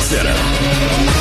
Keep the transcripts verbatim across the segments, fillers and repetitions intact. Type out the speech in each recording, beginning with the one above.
Center.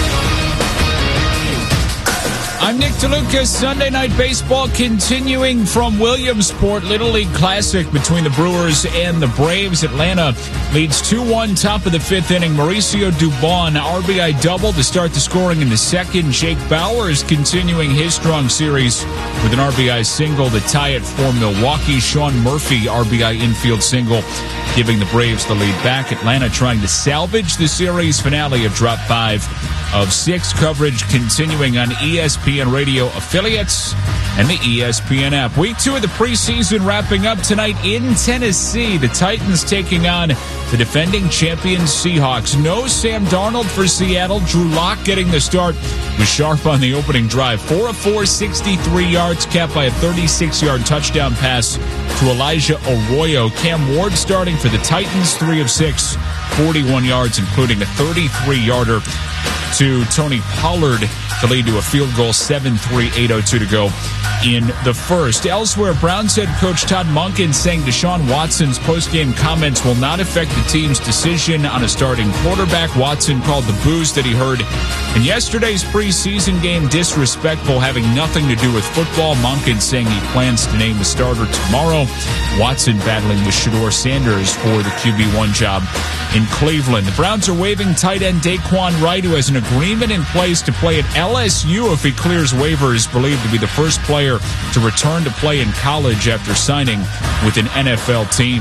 I'm Nick DeLuca. Sunday Night Baseball continuing from Williamsport. Little League Classic between the Brewers and the Braves. Atlanta leads two one, top of the fifth inning. Mauricio Dubon, R B I double to start the scoring in the second. Jake Bauer is continuing his strong series with an R B I single to tie it for Milwaukee. Sean Murphy, R B I infield single, giving the Braves the lead back. Atlanta trying to salvage the series finale of drop five of six. Coverage continuing on E S P N radio affiliates and the E S P N app. Week two of the preseason wrapping up tonight in Tennessee. The Titans taking on the defending champions Seahawks. No Sam Darnold for Seattle. Drew Lock getting the start. Was sharp on the opening drive. four of four, sixty-three yards, capped by a thirty-six-yard touchdown pass to Elijah Arroyo. Cam Ward starting for the Titans. three of six, forty-one yards, including a thirty-three-yarder to Tony Pollard to lead to a field goal. Seven three, eight oh two to go in the first. Elsewhere, Browns head coach Todd Monken saying Deshaun Watson's post-game comments will not affect the team's decision on a starting quarterback. Watson called the boos that he heard in yesterday's preseason game disrespectful, having nothing to do with football. Monken saying he plans to name the starter tomorrow. Watson battling with Shedeur Sanders for the Q B one job in Cleveland. The Browns are waiving tight end Daquan Wright, who has an agreement in place to play at L S U if he clears waivers, believed to be the first player to return to play in college after signing with an N F L team.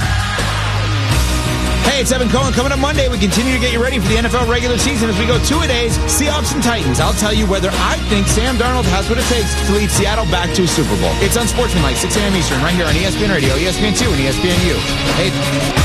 Hey, it's Evan Cohen. Coming up Monday, we continue to get you ready for the N F L regular season as we go two-a-days, Seahawks and Titans. I'll tell you whether I think Sam Darnold has what it takes to lead Seattle back to a Super Bowl. It's Unsportsmanlike, six a.m. Eastern, right here on E S P N Radio, E S P N two, and E S P N U. Hey.